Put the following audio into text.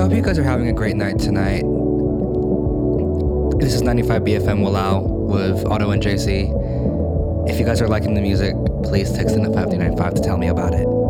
hope you guys are having a great night tonight. This is 95 BFM Wallow with Otto and JC. If you guys are liking the music, please text in at 5295 to tell me about it.